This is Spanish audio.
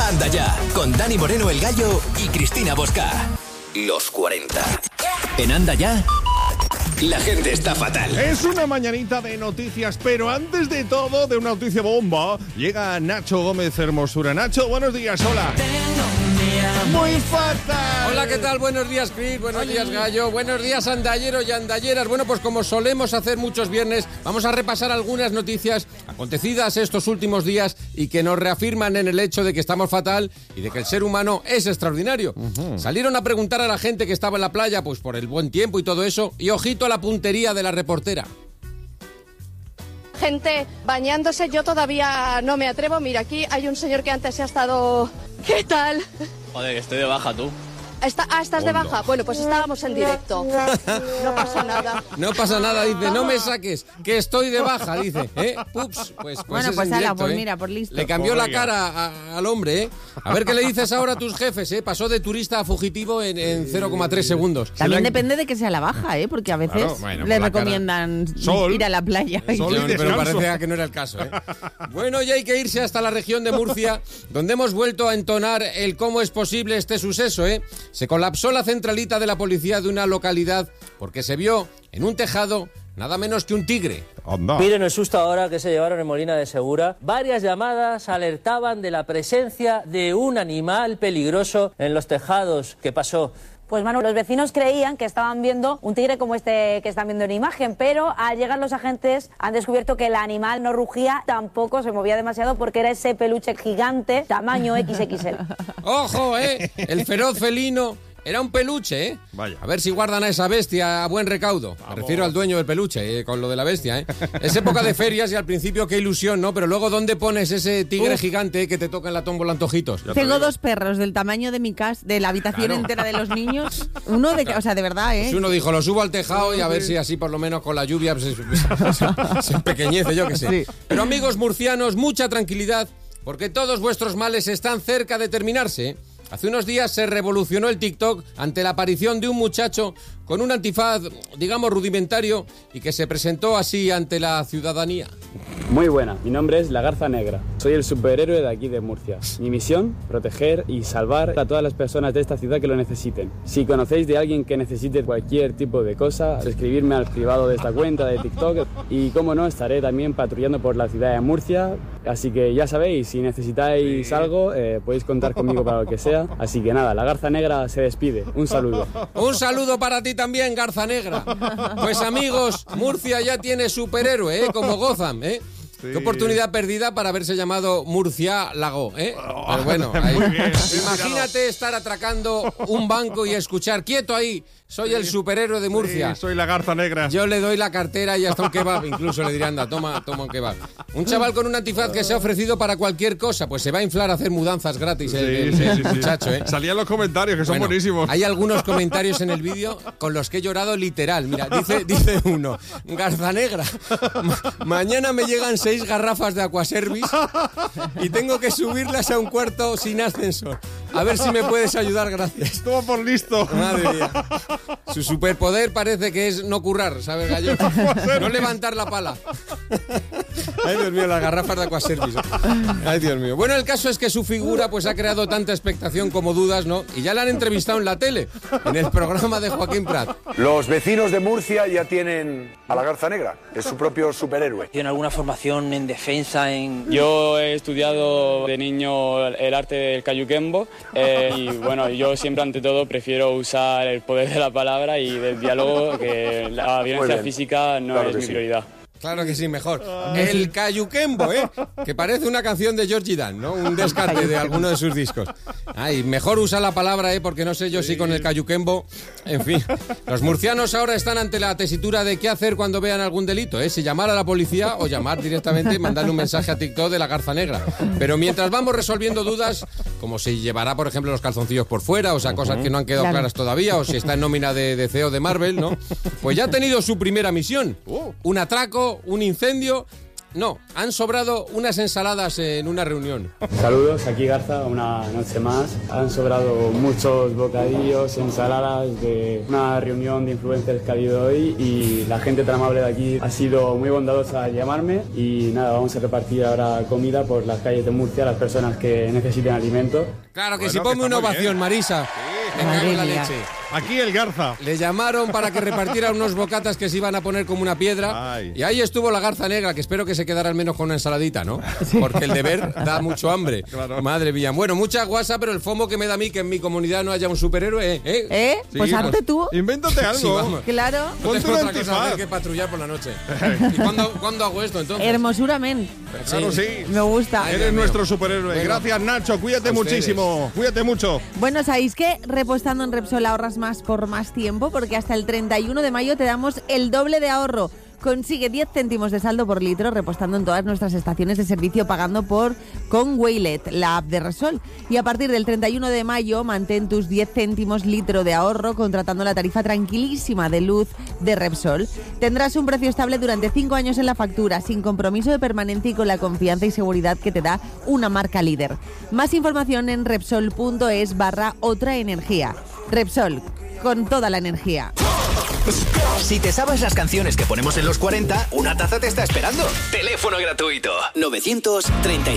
Anda Ya, con Dani Moreno el Gallo y Cristina Bosca. Los 40. En Anda Ya, la gente está fatal. Es una mañanita de noticias, pero antes de todo, de una noticia bomba, llega Nacho Gómez Hermosura. Nacho, buenos días, hola. Muy fatal. Hola, ¿qué tal? Buenos días, Cris. Buenos días, Gallo. Buenos días, andalleros y andalleras. Bueno, pues como solemos hacer muchos viernes, vamos a repasar algunas noticias acontecidas estos últimos días y que nos reafirman en el hecho de que estamos fatal y de que el ser humano es extraordinario. Salieron a preguntar a la gente que estaba en la playa, pues por el buen tiempo y todo eso, y ojito a la puntería de la reportera. Gente bañándose, yo todavía no me atrevo. Mira, aquí hay un señor que antes se ha estado... ¿Qué tal? Joder, que estoy de baja, tú. ¿Estás de baja? Bueno, pues estábamos en directo. No pasa nada. No pasa nada, dice, no me saques, que estoy de baja, dice. Ups, pues bueno, pues ala, pues mira, por listo. Le cambió la cara al hombre, ¿eh? A ver qué le dices ahora a tus jefes, ¿eh? Pasó de turista a fugitivo en 0,3 segundos. También depende de que sea la baja, ¿eh? Porque a veces le recomiendan ir a la playa. Pero parecía que no era el caso, ¿eh? Bueno, ya hay que irse hasta la región de Murcia, donde hemos vuelto a entonar el cómo es posible este suceso, ¿eh? Se colapsó la centralita de la policía de una localidad porque se vio en un tejado nada menos que un tigre. Miren el susto ahora que se llevaron en Molina de Segura. Varias llamadas alertaban de la presencia de un animal peligroso en los tejados. ¿Qué pasó? Pues Manu, los vecinos creían que estaban viendo un tigre como este que están viendo en imagen, pero al llegar los agentes han descubierto que el animal no rugía, tampoco se movía demasiado porque era ese peluche gigante, tamaño XXL. ¡Ojo, el feroz felino! Era un peluche, ¿eh? Vaya. A ver si guardan a esa bestia a buen recaudo. Me refiero al dueño del peluche, con lo de la bestia, ¿eh? Es época de ferias y al principio qué ilusión, ¿no? Pero luego, ¿dónde pones ese tigre gigante que te toca en la tómbola antojitos? Tengo dos perros del tamaño de mi casa, de la habitación entera de los niños. Uno de, o sea, de verdad, ¿eh? Pues uno dijo, lo subo al tejado y a ver si así por lo menos con la lluvia se empequeñece, yo qué sé. Sí. Pero amigos murcianos, mucha tranquilidad, porque todos vuestros males están cerca de terminarse, ¿eh? Hace unos días se revolucionó el TikTok ante la aparición de un muchacho con un antifaz, digamos, rudimentario y que se presentó así ante la ciudadanía. Muy buena, mi nombre es La Garza Negra. Soy el superhéroe de aquí de Murcia. Mi misión, proteger y salvar a todas las personas de esta ciudad que lo necesiten. Si conocéis de alguien que necesite cualquier tipo de cosa, escribirme al privado de esta cuenta de TikTok y, como no, estaré también patrullando por la ciudad de Murcia. Así que ya sabéis, si necesitáis algo, podéis contar conmigo para lo que sea. Así que nada, La Garza Negra se despide. Un saludo. Un saludo para ti también, Garza Negra. Pues amigos, Murcia ya tiene superhéroe, como Gotham, ¿eh? Sí. Qué oportunidad perdida para haberse llamado Murciélago, ¿eh? Pero bueno, ahí. Imagínate estar atracando un banco y escuchar, quieto ahí, soy el superhéroe de Murcia. Sí, soy La Garza Negra. Yo le doy la cartera y hasta un kebab, incluso le diré, anda, toma un kebab. Un chaval con un antifaz que se ha ofrecido para cualquier cosa, pues se va a inflar a hacer mudanzas gratis el muchacho, ¿eh? Salían los comentarios, que son buenísimos. Hay algunos comentarios en el vídeo con los que he llorado literal. Mira, dice uno, Garza Negra, mañana me llegan 6 garrafas de Aquaservice y tengo que subirlas a un cuarto sin ascensor. A ver si me puedes ayudar, gracias. Toma por listo. Madre mía. Su superpoder parece que es no currar, ¿sabes, Gallo? No levantar la pala. Ay, Dios mío, las garrafas de Aquaservice. Ay, Dios mío. Bueno, el caso es que su figura pues ha creado tanta expectación como dudas, ¿no? Y ya la han entrevistado en la tele, en el programa de Joaquín Prat. Los vecinos de Murcia ya tienen a La Garza Negra, es su propio superhéroe. ¿Tiene alguna formación en defensa? Yo he estudiado de niño el arte del cayuquembo y bueno, yo siempre ante todo prefiero usar el poder de la palabra y del diálogo, que la violencia física no es mi prioridad. Claro que sí, mejor. El cayuquembo, que parece una canción de Georgie Dan, ¿no? Un descarte de alguno de sus discos. Ay, mejor usa la palabra, porque no sé yo si con el cayuquembo... En fin, los murcianos ahora están ante la tesitura de qué hacer cuando vean algún delito, si llamar a la policía o llamar directamente y mandarle un mensaje a TikTok de La Garza Negra. Pero mientras vamos resolviendo dudas, como si llevará, por ejemplo, los calzoncillos por fuera, o sea, cosas que no han quedado claras todavía, o si está en nómina de CEO de Marvel, ¿no? Pues ya ha tenido su primera misión. Un atraco, un incendio No, han sobrado unas ensaladas en una reunión. Saludos, aquí Garza, una noche más. Han sobrado muchos bocadillos, ensaladas de una reunión de influencers que ha habido hoy y la gente tan amable de aquí ha sido muy bondadosa al llamarme y nada, vamos a repartir ahora comida por las calles de Murcia a las personas que necesiten alimento. Claro que sí, ponme una ovación, Marisa. Me cago en la leche. Aquí el Garza. Le llamaron para que repartiera unos bocatas que se iban a poner como una piedra. Ay. Y ahí estuvo la Garza Negra, que espero que se quedara al menos con una ensaladita, ¿no? Porque el deber da mucho hambre. Claro. Madre mía. Bueno, mucha guasa, pero el fomo que me da a mí que en mi comunidad no haya un superhéroe, Pues hazte tú. Invéntate algo. Sí, vamos. Claro. No Ponte tengo un otra cosa antifaz. hacer que patrullar por la noche. ¿Y cuándo hago esto, entonces? Hermosura, men. Claro, sí. Me gusta. Ay, Eres Dios mío. nuestro superhéroe. Bueno. Gracias, Nacho. Cuídate A ustedes. muchísimo. Cuídate mucho. Bueno, ¿sabéis que repostando en Repsol ahorras más por más tiempo? Porque hasta el 31 de mayo te damos el doble de ahorro. Consigue 10 céntimos de saldo por litro repostando en todas nuestras estaciones de servicio pagando con Waylet, la app de Repsol. Y a partir del 31 de mayo mantén tus 10 céntimos litro de ahorro contratando la tarifa tranquilísima de luz de Repsol. Tendrás un precio estable durante 5 años en la factura, sin compromiso de permanencia y con la confianza y seguridad que te da una marca líder. Más información en Repsol.es/otra energía. Repsol, con toda la energía. Si te sabes las canciones que ponemos en los 40, una taza te está esperando. Teléfono gratuito 939.